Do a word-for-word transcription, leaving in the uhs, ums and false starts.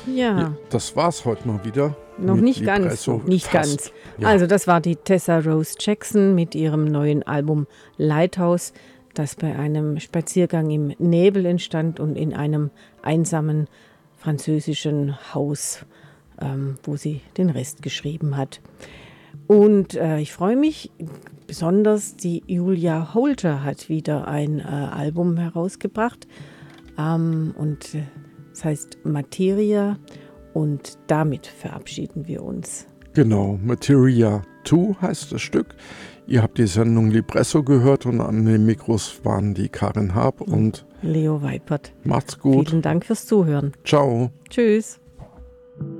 Ja. Das war's heute mal wieder. Noch mit nicht ganz. Lipresso. Nicht Fast. ganz. Ja. Also das war die Tessa Rose Jackson mit ihrem neuen Album Lighthouse, das bei einem Spaziergang im Nebel entstand und in einem einsamen französischen Haus, ähm, wo sie den Rest geschrieben hat. Und äh, ich freue mich besonders, die Julia Holter hat wieder ein äh, Album herausgebracht. Ähm, und äh, das heißt Materia. Und damit verabschieden wir uns. Genau, Materia zwei heißt das Stück. Ihr habt die Sendung Lipresso gehört und an den Mikros waren die Karin Haab und Leo Weipert. Macht's gut. Vielen Dank fürs Zuhören. Ciao. Tschüss.